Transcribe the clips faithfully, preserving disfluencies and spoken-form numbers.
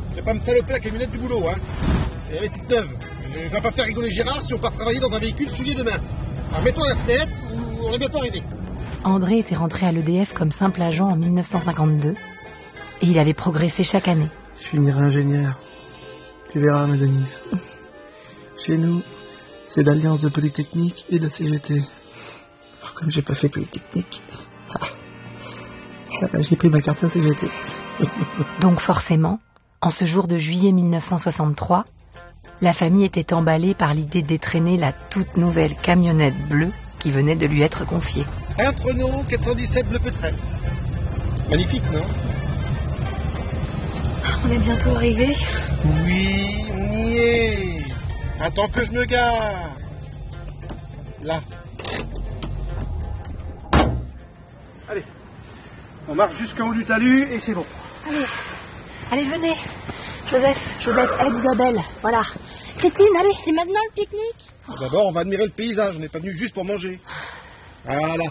Je vais pas me saloper la camionnette du boulot, hein. Elle est toute neuve. Ça va pas faire rigoler Gérard si on part travailler dans un véhicule souillé demain. Alors mets-toi à la fenêtre ou on est bientôt arrivé. André était rentré à l'E D F comme simple agent en mille neuf cent cinquante-deux et il avait progressé chaque année. Je finirai ingénieur. Tu verras, ma Denise. Chez nous, c'est l'alliance de Polytechnique et de la C G T. Alors, comme j'ai pas fait Polytechnique, ah, ah, j'ai pris ma carte à C G T. Donc forcément, en ce jour de juillet mille neuf cent soixante-trois, la famille était emballée par l'idée d'étraîner la toute nouvelle camionnette bleue qui venait de lui être confiée. Un Renault quatre cent dix-sept bleu Pétrel. Magnifique, non? On est bientôt arrivé. Oui, on y est. Attends que je me gare. Là. Allez. On marche jusqu'en haut du talus et c'est bon. Allez, allez, venez. Joseph, Joseph, aide Isabelle. Voilà. Christine, allez, c'est maintenant le pique-nique. D'abord, on va admirer le paysage. On n'est pas venu juste pour manger. Voilà.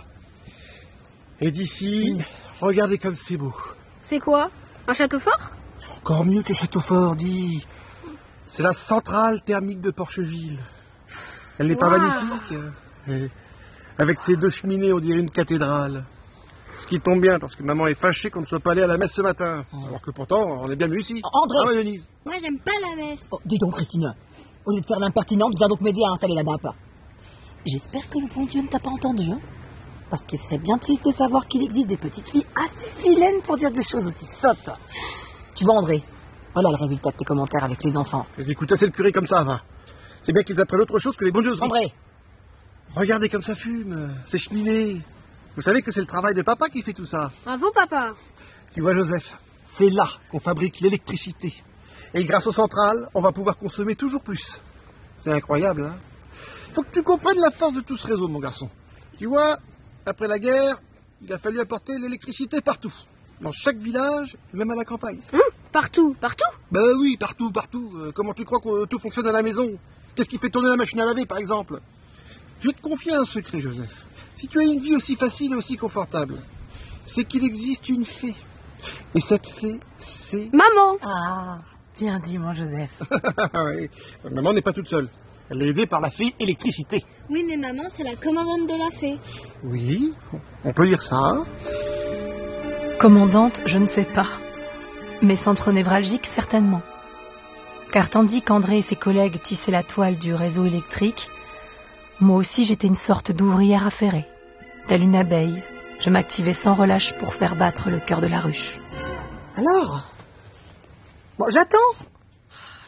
Et d'ici, regardez comme c'est beau. C'est quoi? Un château fort? Encore mieux que château fort, dis. C'est la centrale thermique de Porcheville. Elle n'est pas Wow. magnifique hein? Avec ses deux cheminées, on dirait une cathédrale. Ce qui tombe bien, parce que maman est fâchée qu'on ne soit pas allé à la messe ce matin. Alors que pourtant, on est bien venu ici. André. Ah, ouais, Denise. Moi, j'aime pas la messe. Oh, dis donc, Christine, au lieu de faire l'impertinente, viens donc m'aider à installer la nappe. J'espère que le bon Dieu ne t'a pas entendu, hein, parce qu'il serait bien triste de savoir qu'il existe des petites filles assez vilaines pour dire des choses aussi sottes. Tu vois, André, voilà le résultat de tes commentaires avec les enfants. Les écoute assez le curé comme ça, va. C'est bien qu'ils apprennent autre chose que les bonnes André. Regardez comme ça fume, c'est cheminé. Vous savez que c'est le travail de papa qui fait tout ça. Bravo, papa. Tu vois, Joseph, c'est là qu'on fabrique l'électricité. Et grâce aux centrales, on va pouvoir consommer toujours plus. C'est incroyable, hein? Faut que tu comprennes la force de tout ce réseau, mon garçon. Tu vois, après la guerre, il a fallu apporter l'électricité partout. Dans chaque village, même à la campagne. Hum, partout, partout? Ben oui, partout, partout. Euh, comment tu crois que tout fonctionne à la maison? Qu'est-ce qui fait tourner la machine à laver, par exemple? Je vais te confier un secret, Joseph. Si tu as une vie aussi facile et aussi confortable, c'est qu'il existe une fée. Et cette fée, c'est... Maman. Ah, bien dit, mon Joseph. Oui. Maman n'est pas toute seule. Elle est aidée par la fée électricité. Oui, mais maman, c'est la commandante de la fée. Oui, on peut dire ça. Commandante, je ne sais pas. Mais centre névralgique, certainement. Car tandis qu'André et ses collègues tissaient la toile du réseau électrique, moi aussi j'étais une sorte d'ouvrière affairée. Telle une abeille, je m'activais sans relâche pour faire battre le cœur de la ruche. Alors? Bon, j'attends.